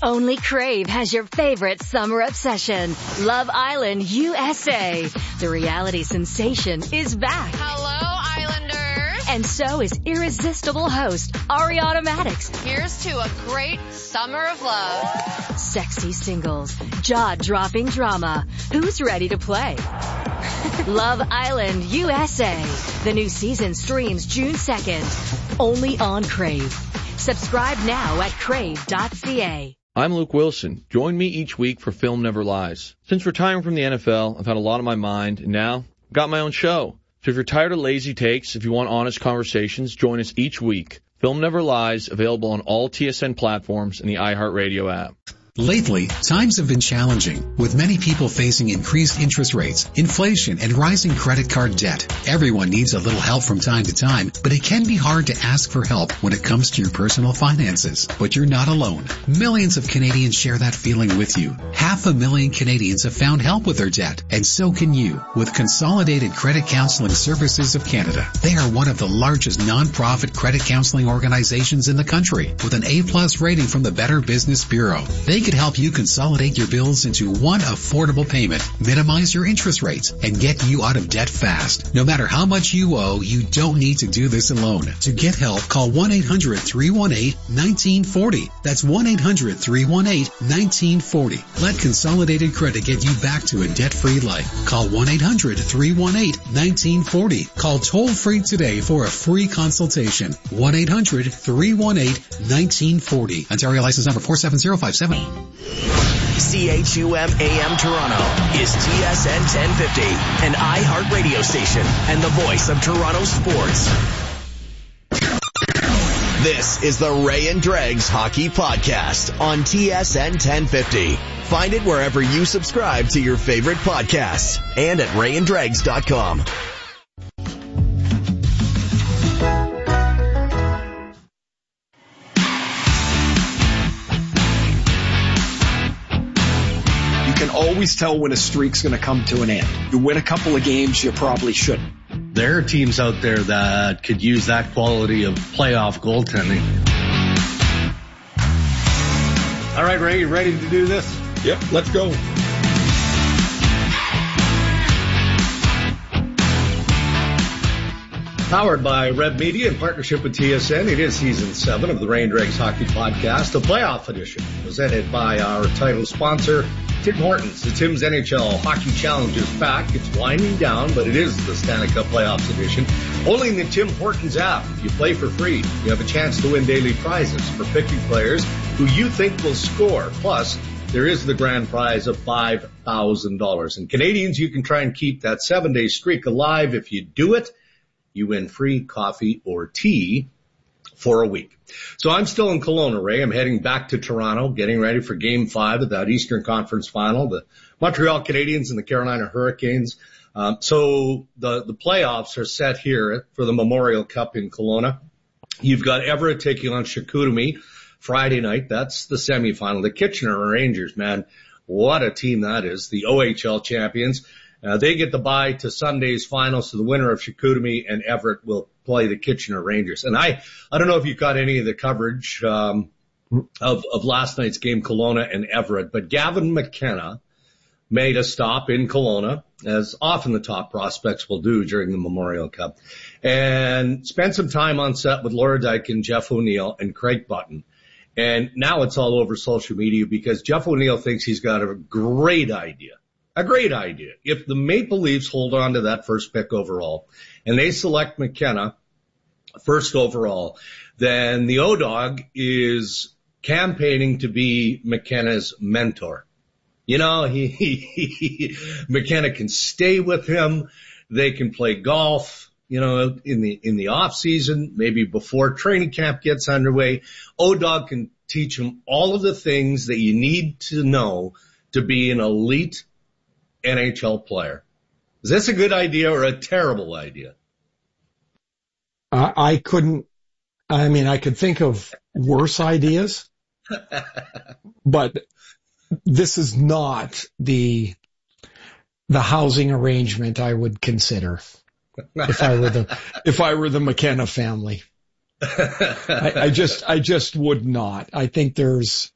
Only Crave has your favorite summer obsession, Love Island USA. The reality sensation is back. Hello, Islanders. And so is irresistible host, Ariana Maddox. Here's to a great summer of love. Sexy singles, jaw-dropping drama. Who's ready to play? Love Island USA. The new season streams June 2nd. Only on Crave. Subscribe now at crave.ca. I'm Luke Wilson. Join me each week for Film Never Lies. Since retiring from the NFL, I've had a lot on my mind, and now I've got my own show. So if you're tired of lazy takes, if you want honest conversations, join us each week. Film Never Lies, available on all TSN platforms and the iHeartRadio app. Lately, times have been challenging, with many people facing increased interest rates, inflation, and rising credit card debt. Everyone needs a little help from time to time, but it can be hard to ask for help when it comes to your personal finances. But you're not alone. Millions of Canadians share that feeling with you. 500,000 Canadians have found help with their debt, and so can you, with Consolidated Credit Counseling Services of Canada. They are one of the largest non-profit credit counseling organizations in the country, with an A+ rating from the Better Business Bureau. They could help you consolidate your bills into one affordable payment, minimize your interest rates, and get you out of debt fast. No matter how much you owe, you don't need to do this alone. To get help, call 1-800-318-1940. That's 1-800-318-1940. Let Consolidated Credit get you back to a debt-free life. Call 1-800-318-1940. Call toll-free today for a free consultation. 1-800-318-1940. Ontario license number 47057. CHUM AM Toronto is TSN 1050, an iHeart radio station and the voice of Toronto sports. This is the Ray and Dregs Hockey Podcast on TSN 1050. Find it wherever you subscribe to your favorite podcasts and at rayanddregs.com. Always tell when a streak's going to come to an end. You win a couple of games, you probably shouldn't. There are teams out there that could use that quality of playoff goaltending. All right, Ray, you ready to do this? Yep, let's go. Powered by Red Media in partnership with TSN, it is Season 7 of the Ray and Dregs Hockey Podcast, the playoff edition, presented by our title sponsor, Tim Hortons. The Tim's NHL Hockey Challenge is back. It's winding down, but it is the Stanley Cup Playoffs edition. Only in the Tim Hortons app. You play for free. You have a chance to win daily prizes for picking players who you think will score. Plus, there is the grand prize of $5,000. And Canadians, you can try and keep that 7-day streak alive. If you do it, you win free coffee or tea for a week. So I'm still in Kelowna, Ray. I'm heading back to Toronto, getting ready for Game 5 of that Eastern Conference Final, the Montreal Canadiens and the Carolina Hurricanes. So the playoffs are set here for the Memorial Cup in Kelowna. You've got Everett taking on Chicoutimi Friday night. That's the semifinal. The Kitchener Rangers, man, what a team that is. The OHL champions. They get the bye to Sunday's finals, so the winner of Chicoutimi and Everett will play the Kitchener Rangers. And I don't know if you got any of the coverage of last night's game, Kelowna and Everett, but Gavin McKenna made a stop in Kelowna, as often the top prospects will do during the Memorial Cup, and spent some time on set with Laura Dykin, Jeff O'Neill, and Craig Button. And now it's all over social media because Jeff O'Neill thinks he's got a great idea. A great idea. If the Maple Leafs hold on to that first pick overall and they select McKenna first overall, then the O-Dog is campaigning to be McKenna's mentor. You know, McKenna can stay with him. They can play golf, you know, in the off season, maybe before training camp gets underway. O-Dog can teach him all of the things that you need to know to be an elite NHL player. Is this a good idea or a terrible idea? I could think of worse ideas, but this is not the housing arrangement I would consider if I were the McKenna family. I just would not. I think there's